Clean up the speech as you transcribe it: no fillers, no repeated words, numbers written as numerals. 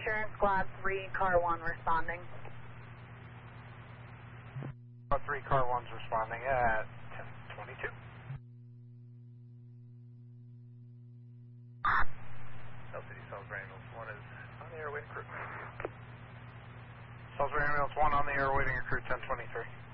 Insurance Squad 3, Car 1 responding. Squad 3, Car 1's responding at 10:22. LCD Salisbury Ambulance 1 is on the air waiting crew. Salisbury Ambulance 1 on the air waiting a crew 10:23.